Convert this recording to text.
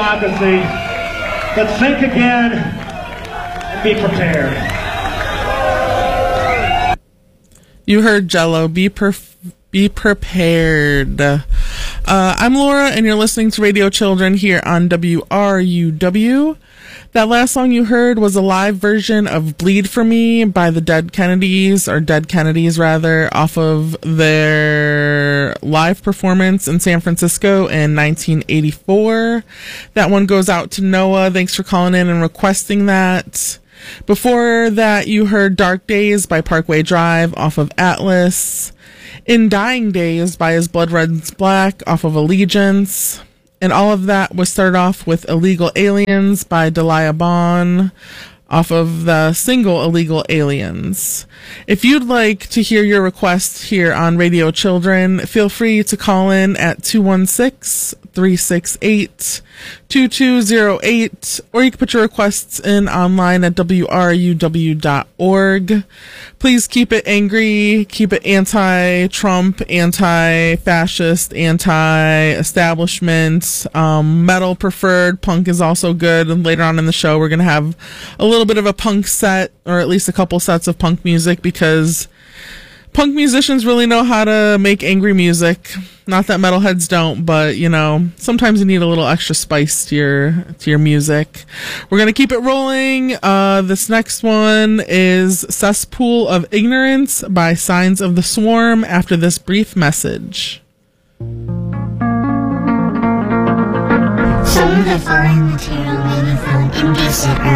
democracy. But think again and be prepared. You heard Jello. Be prepared. I'm Laura, and you're listening to Radio Children here on WRUW. That last song you heard was a live version of Bleed For Me by the Dead Kennedys, or Dead Kennedys rather, off of their live performance in San Francisco in 1984. That one goes out to Noah. Thanks for calling in and requesting that. Before that, you heard Dark Days by Parkway Drive off of Atlas. In Dying Days by His Blood Runs Black off of Allegiance. And all of that was started off with Illegal Aliens by Delia Bond off of the single Illegal Aliens. If you'd like to hear your request here on Radio Children, feel free to call in at 216-368-2208, or you can put your requests in online at wruw.org. Please keep it angry, keep it anti-Trump, anti-fascist, anti-establishment, metal preferred. Punk is also good, and later on in the show we're going to have a little bit of a punk set, or at least a couple sets of punk music, because punk musicians really know how to make angry music. Not that metalheads don't, but you know, sometimes you need a little extra spice to your music. We're gonna keep it rolling. This next one is Cesspool of Ignorance by Signs of the Swarm after this brief message. Some of the foreign material may be found in desert